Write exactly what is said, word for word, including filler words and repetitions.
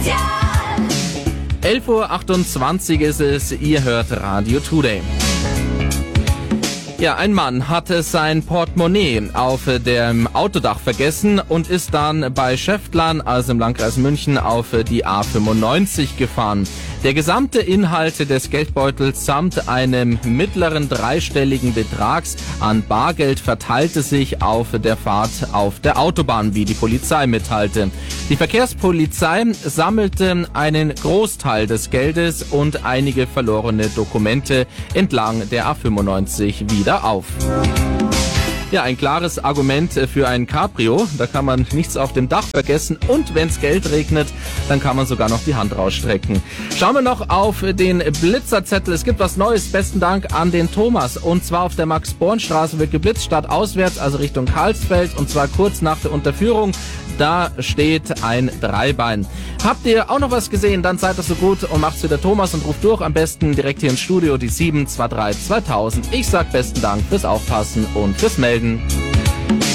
elf Uhr achtundzwanzig ist es, ihr hört Radio Today. Ja, ein Mann hatte sein Portemonnaie auf dem Autodach vergessen und ist dann bei Schäftlern, also im Landkreis München, auf die A fünfundneunzig gefahren. Der gesamte Inhalt des Geldbeutels samt einem mittleren dreistelligen Betrags an Bargeld verteilte sich auf der Fahrt auf der Autobahn, wie die Polizei mitteilte. Die Verkehrspolizei sammelte einen Großteil des Geldes und einige verlorene Dokumente entlang der A fünfundneunzig wieder auf. Ja, ein klares Argument für ein Cabrio. Da kann man nichts auf dem Dach vergessen und wenn's Geld regnet, dann kann man sogar noch die Hand rausstrecken. Schauen wir noch auf den Blitzerzettel. Es gibt was Neues. Besten Dank an den Thomas. Und zwar auf der Max-Born-Straße wird geblitzt, stadtauswärts, also Richtung Karlsfeld. Und zwar kurz nach der Unterführung. Da steht ein Dreibein. Habt ihr auch noch was gesehen? Dann seid das so gut und macht's wieder Thomas und ruft durch. Am besten direkt hier ins Studio, die sieben zwei drei zweitausend. Ich sag besten Dank fürs Aufpassen und fürs Melden.